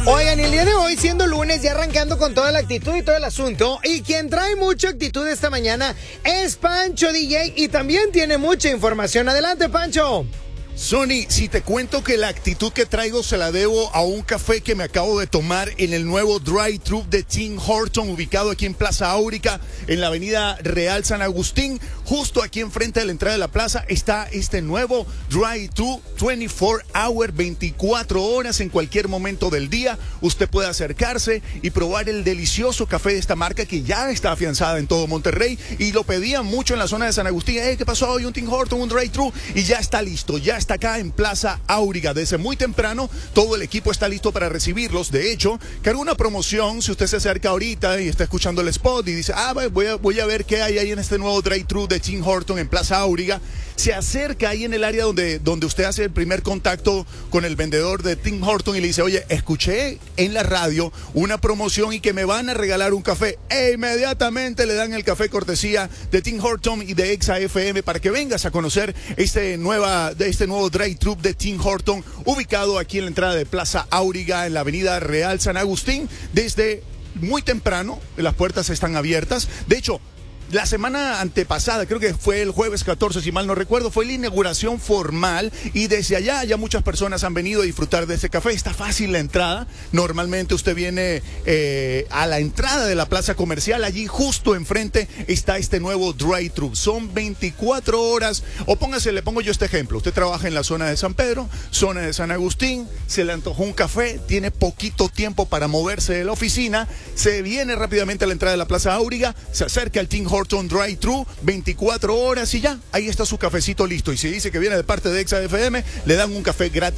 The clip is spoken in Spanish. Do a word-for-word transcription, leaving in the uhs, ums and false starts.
Oigan, el día de hoy, siendo lunes, ya arrancando con toda la actitud y todo el asunto, y quien trae mucha actitud esta mañana es Pancho D J, y también tiene mucha información. Adelante, Pancho. Sony, si te cuento que la actitud que traigo se la debo a un café que me acabo de tomar en el nuevo drive-thru de Tim Hortons, ubicado aquí en Plaza Áurica, en la avenida Real San Agustín. Justo aquí enfrente de la entrada de la plaza está este nuevo drive-thru veinticuatro hour, veinticuatro horas en cualquier momento del día. Usted puede acercarse y probar el delicioso café de esta marca que ya está afianzada en todo Monterrey, y lo pedían mucho en la zona de San Agustín. Eh, ¿qué pasó hoy? Un Tim Hortons, un drive-thru, y ya está listo, ya está acá en Plaza Áurica. Desde muy temprano todo el equipo está listo para recibirlos. De hecho, cargo una promoción. Si usted se acerca ahorita y está escuchando el spot y dice, ah, voy a, voy a ver qué hay ahí en este nuevo drive-thru de Tim Hortons en Plaza Áurica, se acerca ahí en el área donde, donde usted hace el primer contacto con el vendedor de Tim Hortons y le dice, oye, escuché en la radio una promoción y que me van a regalar un café. E inmediatamente le dan el café cortesía de Tim Hortons y de Exa F M para que vengas a conocer este, nueva, este nuevo drive-thru de Tim Hortons, ubicado aquí en la entrada de Plaza Áurica, en la avenida Real San Agustín. Desde muy temprano las puertas están abiertas. De hecho, la semana antepasada, creo que fue el jueves catorce, si mal no recuerdo, fue la inauguración formal, y desde allá ya muchas personas han venido a disfrutar de este café. Está fácil la entrada. Normalmente usted viene eh, a la entrada de la plaza comercial. Allí justo enfrente está este nuevo drive-thru. Son veinticuatro horas. O póngase, le pongo yo este ejemplo. Usted trabaja en la zona de San Pedro, zona de San Agustín, se le antojó un café, tiene poquito tiempo para moverse de la oficina, se viene rápidamente a la entrada de la Plaza Áurica, se acerca al Tim Hortons drive-thru, veinticuatro horas, y ya, ahí está su cafecito listo. Y si dice que viene de parte de Exa F M, le dan un café gratis